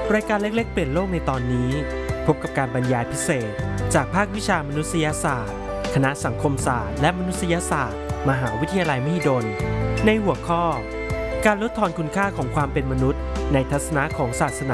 รายการเล็กๆเปลี่ยนโลกในตอนนี้พบกับการบรรยายพิเศษจากภาควิชามนุษยศาสตร์คณะสังคมศาสตร์และมนุษยศาสตร์มหาวิทยาลัยมหิดลในหัวข้อการลดทอนคุณค่าของความเป็นมนุษย์ในทัศนะของศาสนา